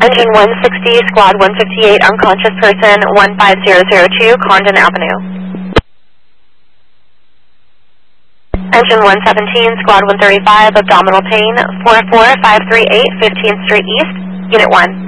Engine 160, Squad 158, unconscious person, 15002, Condon Avenue. Engine 117, Squad 135, abdominal pain, 44538, 15th Street East, Unit 1.